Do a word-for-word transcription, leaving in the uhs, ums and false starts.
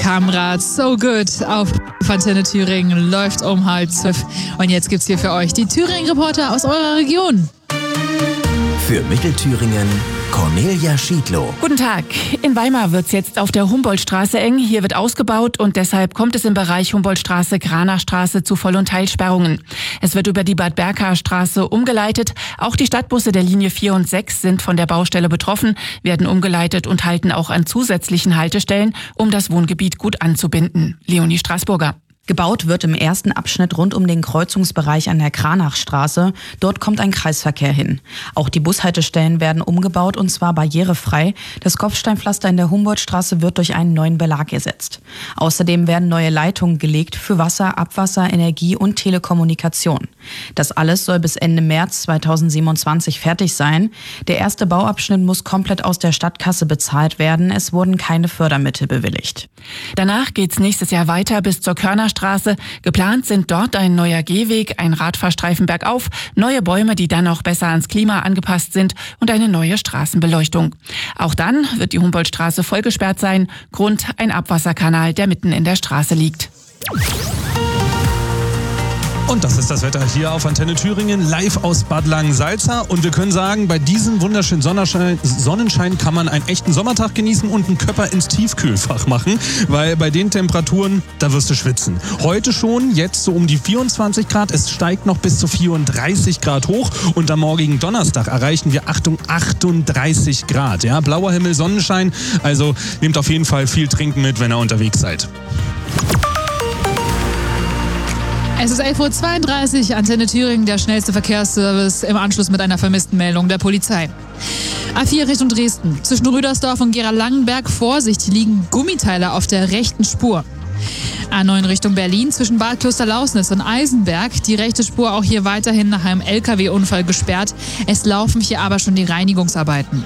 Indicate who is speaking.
Speaker 1: Kamrad, So Good auf Antenne Thüringen läuft um halb zwölf. Und jetzt gibt's hier für euch die Thüringen-Reporter aus eurer Region.
Speaker 2: Für Mittelthüringen Cornelia Schiedlow.
Speaker 3: Guten Tag. In Weimar wird's jetzt auf der Humboldtstraße eng. Hier wird ausgebaut und deshalb kommt es im Bereich Humboldtstraße-Kranachstraße zu Voll- und Teilsperrungen. Es wird über die Bad Berka-Straße umgeleitet. Auch die Stadtbusse der Linie vier und sechs sind von der Baustelle betroffen, werden umgeleitet und halten auch an zusätzlichen Haltestellen, um das Wohngebiet gut anzubinden. Leonie Straßburger.
Speaker 4: Gebaut wird im ersten Abschnitt rund um den Kreuzungsbereich an der Kranachstraße. Dort kommt ein Kreisverkehr hin. Auch die Bushaltestellen werden umgebaut und zwar barrierefrei. Das Kopfsteinpflaster in der Humboldtstraße wird durch einen neuen Belag ersetzt. Außerdem werden neue Leitungen gelegt für Wasser, Abwasser, Energie und Telekommunikation. Das alles soll bis Ende März zweitausendsiebenundzwanzig fertig sein. Der erste Bauabschnitt muss komplett aus der Stadtkasse bezahlt werden. Es wurden keine Fördermittel bewilligt.
Speaker 3: Danach geht's nächstes Jahr weiter bis zur Körnerstraße. Geplant sind dort ein neuer Gehweg, ein Radfahrstreifen bergauf, neue Bäume, die dann auch besser ans Klima angepasst sind und eine neue Straßenbeleuchtung. Auch dann wird die Humboldtstraße vollgesperrt sein. Grund ein Abwasserkanal, der mitten in der Straße liegt.
Speaker 5: Und das ist das Wetter hier auf Antenne Thüringen, live aus Bad Langensalza. Und wir können sagen, bei diesem wunderschönen Sonnenschein, Sonnenschein kann man einen echten Sommertag genießen und einen Körper ins Tiefkühlfach machen. Weil bei den Temperaturen, da wirst du schwitzen. Heute schon, jetzt so um die vierundzwanzig Grad. Es steigt noch bis zu vierunddreißig Grad hoch. Und am morgigen Donnerstag erreichen wir, Achtung, achtunddreißig Grad. Ja, blauer Himmel, Sonnenschein. Also nehmt auf jeden Fall viel Trinken mit, wenn ihr unterwegs seid.
Speaker 1: Es ist elf Uhr zweiunddreißig, Antenne Thüringen, der schnellste Verkehrsservice im Anschluss mit einer vermissten Meldung der Polizei. A vier Richtung Dresden. Zwischen Rüdersdorf und Gera-Langenberg, Vorsicht, liegen Gummiteile auf der rechten Spur. A neun Richtung Berlin, zwischen Bad Klosterlausnitz und Eisenberg. Die rechte Spur auch hier weiterhin nach einem L K W-Unfall gesperrt. Es laufen hier aber schon die Reinigungsarbeiten.